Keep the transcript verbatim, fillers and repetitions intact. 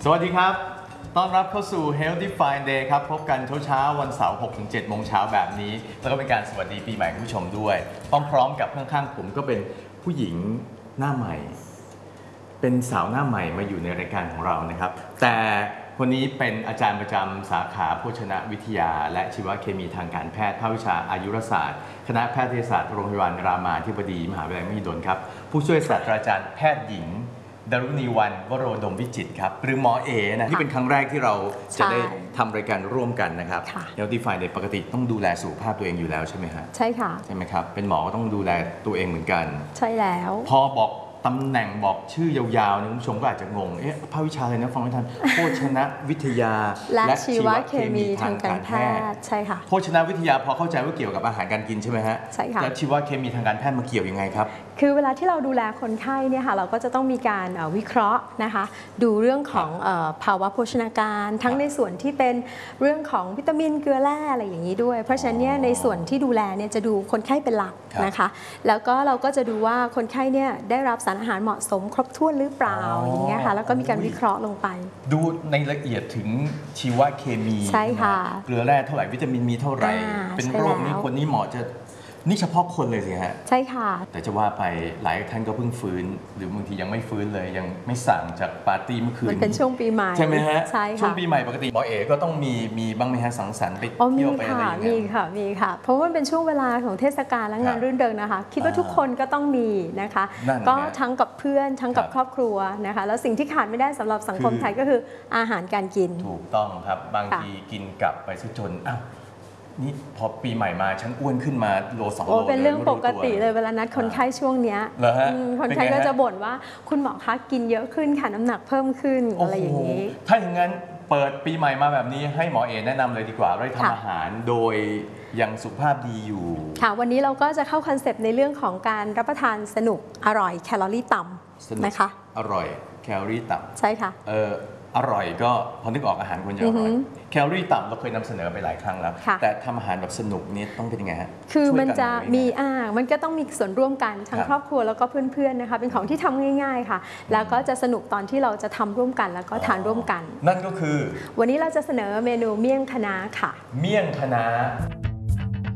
สวัสดีครับต้อนรับเข้าสู่ Healthy Fine Day ครับพบกันเช้าๆวันเสาร์ หกถึงเจ็ด โมงเช้าแบบนี้แล้วก็เป็นการสวัสดีปีใหม่คุณผู้ชมด้วยต้องพร้อมกับข้างๆผมก็เป็นผู้หญิงหน้าใหม่เป็นสาวหน้าใหม่มาอยู่ในรายการของเรานะครับแต่คนนี้เป็นอาจารย์ประจำสาขาโภชนาวิทยาและชีวเคมีทางการแพทย์ภาควิชาอายุรศาสตร์คณะแพทยศาสตร์โรงพยาบาลรามาธิบดีมหาวิทยาลัยมหิดลครับผู้ช่วยศาสตราจารย์แพทย์หญิงดารุณีวรรณวโรดมวิจิตรครับหรือหมอเอนะที่เป็นครั้งแรกที่เราจะได้ทำรายการร่วมกันนะครับเฮลตี้ไฟน์ในปกติต้องดูแลสุขภาพตัวเองอยู่แล้วใช่ไหมฮะใช่ค่ะใช่ไหมครับเป็นหมอก็ต้องดูแลตัวเองเหมือนกันใช่แล้วพอบอกตำแหน่งบอกชื่อยาวๆเนี่ยคุณผู้ชมก็อาจจะงงเอ๊ะภาควิชาอะไรนะฟังไม่ทันโภชนะวิทยาและชีวเคมีทางการแพทย์ใช่ค่ะโภชนาวิทยาพอเข้าใจว่าเกี่ยวกับอาหารการกินใช่ไหมฮะใช่ค่ะแล้วชีวเคมีทางการแพทย์มาเกี่ยวยังไงครับคือเวลาที่เราดูแลคนไข้เนี่ยค่ะเราก็จะต้องมีการวิเคราะห์นะคะดูเรื่องของภาวะโภชนาการทั้งในส่วนที่เป็นเรื่องของวิตามินเกลือแร่อะไรอย่างนี้ด้วยเพราะฉะนั้นเนี่ยในส่วนที่ดูแลเนี่ยจะดูคนไข้เป็นหลักนะคะแล้วก็เราก็จะดูว่าคนไข้เนี่ยได้รับสารอาหารเหมาะสมครบถ้วนหรือเปล่าอย่างเงี้ยค่ะแล้วก็มีการวิเคราะห์ลงไปดูในละเอียดถึงชีวเคมีใช่ค่ะเกลือแร่เท่าไหร่วิตามินมีเท่าไหร่เป็นโรคนี้คนนี้เหมาะจะนี่เฉพาะคนเลยสิฮะใช่ค่ะแต่จะว่าไปหลายท่านก็เพิ่งฟื้นหรือบางทียังไม่ฟื้นเลยยังไม่สั่งจากปาร์ตี้เมื่อคืนมันเป็นช่วงปีใหม่ใช่ไหมฮะใช่ค่ะช่วงปีใหม่ปกติหมอเอ๋ก็ต้องมีมีบ้างไหมฮะสังสรรค์ไปเที่ยวไปอะไรอย่างเงี้ยมีค่ะมีค่ะเพราะว่ามันเป็นช่วงเวลาของเทศกาลและงานรื่นเริงนะคะคิดว่าทุกคนก็ต้องมีนะคะก็ทั้งกับเพื่อนทั้งกับครอบครัวนะคะแล้วสิ่งที่ขาดไม่ได้สำหรับสังคมไทยก็คืออาหารการกินถูกต้องครับบางทีกินกลับไปซะจนอ้าวนี่พอปีใหม่มาฉันอ้วนขึ้นมาโลสองโลเป็นเรื่องปกติเลยเวลานัดคนไข้ช่วงเนี้ยคนไข้ก็จะบ่นว่าคุณหมอคะกินเยอะขึ้นค่ะน้ำหนักเพิ่มขึ้นอะไรอย่างนี้ถ้าอย่างนั้นเปิดปีใหม่มาแบบนี้ให้หมอเอแนะนำเลยดีกว่าเราทำอาหารโดยยังสุขภาพดีอยู่ค่ะวันนี้เราก็จะเข้าคอนเซปต์ในเรื่องของการรับประทานสนุกอร่อยแคลอรี่ต่ำนะคะอร่อยแคลอรี่ต่ำใช่ค่ะเอออร่อยก็พอนึกออกอาหารควรจะอร่อยแคลอรี่ต่ำเราเคยนำเสนอไปหลายครั้งแล้วแต่ทำอาหารแบบสนุกนี่ต้องเป็นยังไงฮะคือมันจะมีอ่ามันก็ต้องมีส่วนร่วมกันทั้งครอบครัวแล้วก็เพื่อนๆนะคะเป็นของที่ทำง่ายๆค่ะแล้วก็จะสนุกตอนที่เราจะทำร่วมกันแล้วก็ทานร่วมกันนั่นก็คือวันนี้เราจะเสนอเมนูเมี่ยงคะน้าค่ะเมี่ยงคะน้า